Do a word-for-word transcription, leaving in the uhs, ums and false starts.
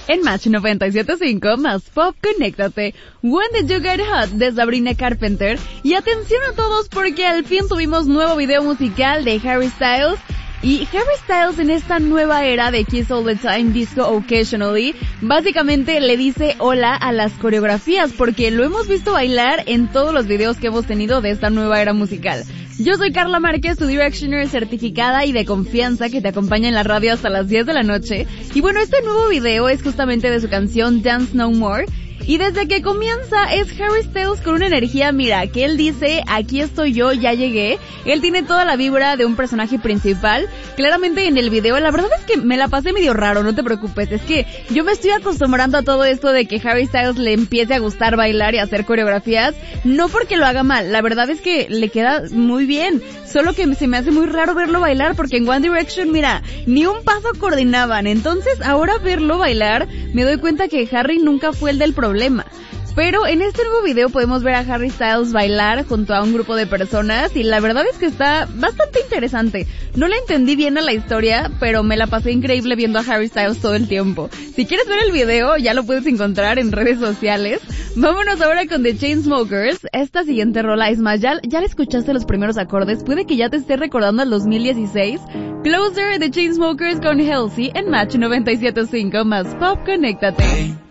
En Match noventa y siete punto cinco, más pop, conéctate. When Did You Get Hot, de Sabrina Carpenter. Y atención a todos porque al fin tuvimos nuevo video musical de Harry Styles. Y Harry Styles en esta nueva era de Kiss All the Time, Disco Occasionally, básicamente le dice hola a las coreografías porque lo hemos visto bailar en todos los videos que hemos tenido de esta nueva era musical. Yo soy Carla Márquez, tu Directioner certificada y de confianza que te acompaña en la radio hasta las diez de la noche. Y bueno, este nuevo video es justamente de su canción Dance No More. Y desde que comienza es Harry Styles con una energía, mira, que él dice, aquí estoy yo, ya llegué. Él tiene toda la vibra de un personaje principal. Claramente en el video, la verdad es que me la pasé medio raro, no te preocupes. Es que yo me estoy acostumbrando a todo esto de que Harry Styles le empiece a gustar bailar y hacer coreografías. No porque lo haga mal, la verdad es que le queda muy bien. Solo que se me hace muy raro verlo bailar porque en One Direction, mira, ni un paso coordinaban. Entonces ahora verlo bailar, me doy cuenta que Harry nunca fue el del problema. Pero en este nuevo video podemos ver a Harry Styles bailar junto a un grupo de personas y la verdad es que está bastante interesante. No le entendí bien a la historia, pero me la pasé increíble viendo a Harry Styles todo el tiempo. Si quieres ver el video, ya lo puedes encontrar en redes sociales. Vámonos ahora con The Chainsmokers. Esta siguiente rola, es más, ya, ya le escuchaste los primeros acordes, puede que ya te esté recordando el dos mil dieciséis. Closer, The Chainsmokers con Halsey en Match noventa y siete punto cinco, más pop, conéctate.